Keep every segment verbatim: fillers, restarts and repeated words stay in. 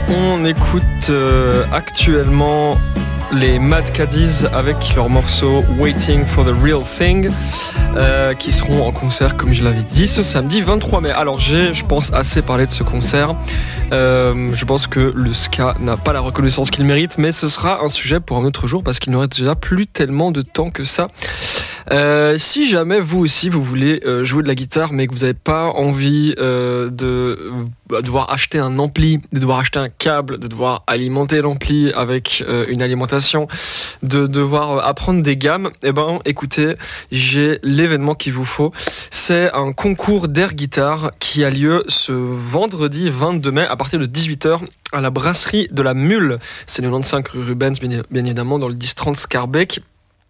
On écoute euh, actuellement les Mad Caddies avec leur morceau Waiting for the Real Thing euh, qui seront en concert, comme je l'avais dit, ce samedi vingt-trois mai. Alors j'ai, je pense, assez parlé de ce concert. Euh, je pense que le ska n'a pas la reconnaissance qu'il mérite, mais ce sera un sujet pour un autre jour parce qu'il nous reste déjà plus tellement de temps que ça. Euh, si jamais vous aussi vous voulez euh, jouer de la guitare mais que vous n'avez pas envie euh, de euh, devoir acheter un ampli, de devoir acheter un câble, de devoir alimenter l'ampli avec euh, une alimentation, de devoir apprendre des gammes, eh ben écoutez, j'ai l'événement qu'il vous faut. C'est un concours d'air guitare qui a lieu ce vendredi vingt-deux mai à partir de dix-huit heures à la brasserie de la Mule. C'est le quatre-vingt-quinze rue Rubens, bien, bien évidemment, dans le dix trente Scarbeck.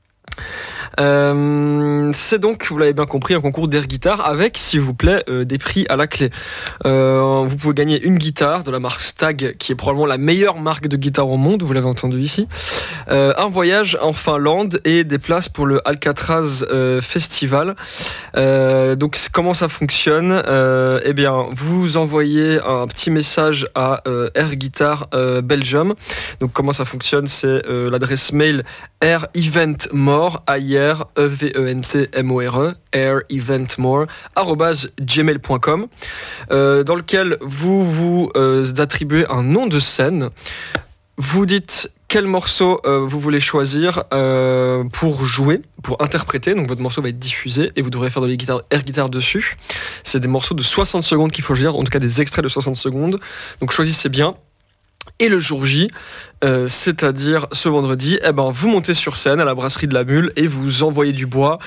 Euh, c'est donc, vous l'avez bien compris, un concours d'air guitare avec, s'il vous plaît, euh, des prix à la clé. Euh, vous pouvez gagner une guitare de la marque Stag, qui est probablement la meilleure marque de guitare au monde, vous l'avez entendu ici. Euh, un voyage en Finlande et des places pour le Alcatraz euh, Festival. Euh, donc, comment ça fonctionne ? euh, Eh bien, vous envoyez un petit message à euh, Air Guitar euh, Belgium. Donc, comment ça fonctionne ? C'est euh, l'adresse mail air event more a i r e v e n t m o r e air event more arobase gmail point com euh, dans lequel vous vous euh, attribuez un nom de scène. Vous dites quel morceau euh, vous voulez choisir euh, pour jouer, pour interpréter. Donc votre morceau va être diffusé et vous devrez faire de la guitare, air guitare dessus. C'est des morceaux de soixante secondes qu'il faut choisir, en tout cas des extraits de soixante secondes. Donc choisissez bien. Et le jour J, euh, c'est-à-dire ce vendredi, eh ben, vous montez sur scène à la brasserie de la Mule et vous envoyez du bois.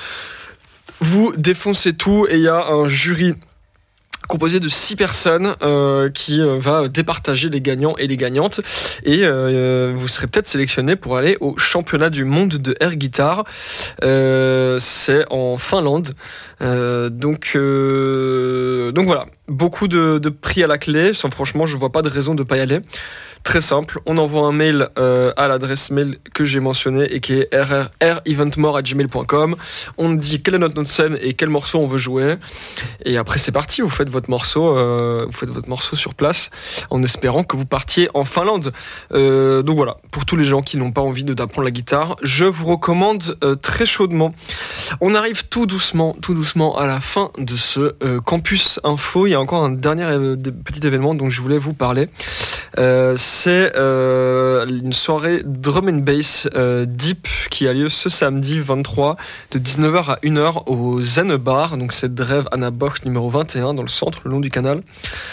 Vous défoncez tout et il y a un jury composé de six personnes euh, qui euh, va départager les gagnants et les gagnantes. Et euh, vous serez peut-être sélectionné pour aller au championnat du monde de air guitar. Euh, c'est en Finlande. Euh, donc, euh, donc voilà, beaucoup de, de prix à la clé. Sans, franchement, je ne vois pas de raison de ne pas y aller. Très simple, on envoie un mail euh, à l'adresse mail que j'ai mentionnée et qui est air event more arobase gmail point com. On dit quelle est notre, notre scène et quel morceau on veut jouer. Et après c'est parti, vous faites votre morceau, euh, vous faites votre morceau sur place en espérant que vous partiez en Finlande. Euh, donc voilà, pour tous les gens qui n'ont pas envie de d'apprendre la guitare, je vous recommande euh, très chaudement. On arrive tout doucement, tout doucement à la fin de ce euh, campus info. Il y a encore un dernier euh, petit événement dont je voulais vous parler. Euh, c'est euh, une soirée drum and bass euh, deep qui a lieu ce samedi vingt-trois de dix-neuf heures à une heure au Zen Bar. Donc c'est Drev Anna Boch numéro vingt et un dans le centre, le long du canal.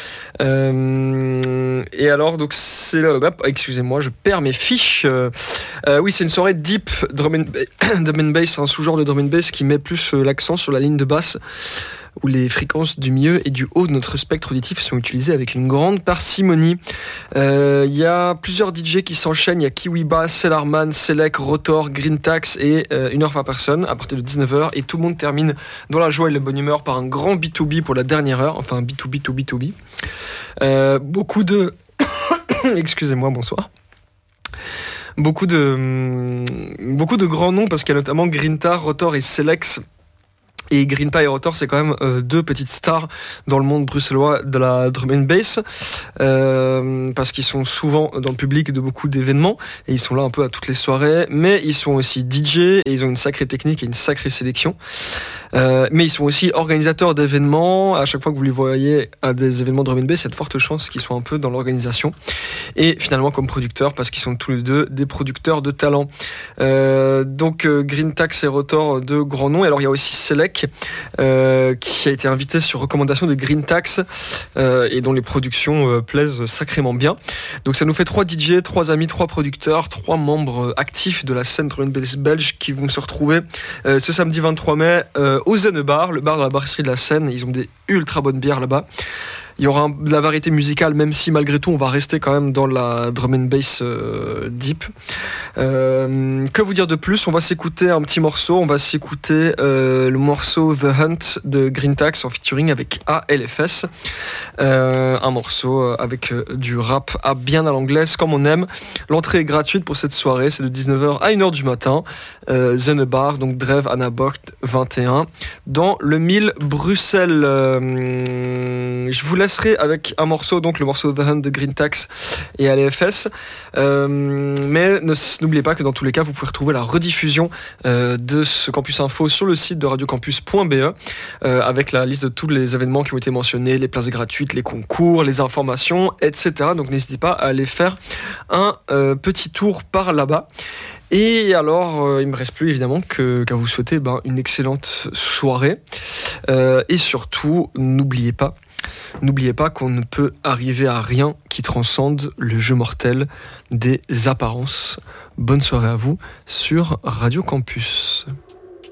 Euh, et alors donc c'est là, excusez-moi, je perds mes fiches. Euh, euh, oui, c'est une soirée deep drum and, drum and bass, un sous-genre de drum and bass qui met plus euh, l'accent sur la ligne de basse, où les fréquences du milieu et du haut de notre spectre auditif sont utilisées avec une grande parcimonie. Il euh, y a plusieurs D J qui s'enchaînent. Il y a Kiwiba, Cellarman, Selec, Rotor, Green Tax et euh, une heure par personne à partir de dix-neuf heures. Et tout le monde termine dans la joie et la bonne humeur par un grand B deux B pour la dernière heure. Enfin, B deux B to B deux B. Euh, beaucoup de... Excusez-moi, bonsoir. Beaucoup de, beaucoup de grands noms parce qu'il y a notamment Grinta, Rotor et Selex. Et Grinta et Rotor, c'est quand même euh, deux petites stars dans le monde bruxellois de la drum and bass, euh, parce qu'ils sont souvent dans le public de beaucoup d'événements, et ils sont là un peu à toutes les soirées, mais ils sont aussi D J, et ils ont une sacrée technique et une sacrée sélection. Euh, mais ils sont aussi organisateurs d'événements. À chaque fois que vous les voyez à des événements de drum and bass, il y a de fortes chances qu'ils soient un peu dans l'organisation. Et finalement comme producteurs, parce qu'ils sont tous les deux des producteurs de talent. Euh, donc euh, Green Tax et Rotor, deux grands noms. Et alors il y a aussi Selec, euh, qui a été invité sur recommandation de Green Tax, euh, et dont les productions euh, plaisent sacrément bien. Donc ça nous fait trois D J, trois amis, trois producteurs, trois membres actifs de la scène drum and bass belge qui vont se retrouver euh, ce samedi vingt-trois mai euh, au Zen Bar, le bar de la brasserie de la Seine. Ils ont des ultra bonnes bières là-bas. Il y aura un, de la variété musicale, même si malgré tout on va rester quand même dans la drum and bass euh, deep. Euh, que vous dire de plus ? On va s'écouter un petit morceau. On va s'écouter euh, le morceau The Hunt de Green Tax en featuring avec A L F S. Euh, un morceau avec euh, du rap à bien à l'anglaise comme on aime. L'entrée est gratuite pour cette soirée. C'est de dix-neuf heures à une heure du matin. Euh, Zen Bar, donc Drev Anna Boch vingt et un, dans le mille Bruxelles. Euh, je vous laisse laisserai avec un morceau, donc le morceau The Hunt de Green Tax et L F S. Euh, mais ne, n'oubliez pas que dans tous les cas, vous pouvez retrouver la rediffusion euh, de ce Campus Info sur le site de radiocampus point b e euh, avec la liste de tous les événements qui ont été mentionnés, les places gratuites, les concours, les informations, et cetera. Donc n'hésitez pas à aller faire un euh, petit tour par là-bas. Et alors, euh, il me reste plus évidemment que, qu'à vous souhaiter ben, une excellente soirée. Euh, et surtout, n'oubliez pas, n'oubliez pas qu'on ne peut arriver à rien qui transcende le jeu mortel des apparences. Bonne soirée à vous sur Radio Campus.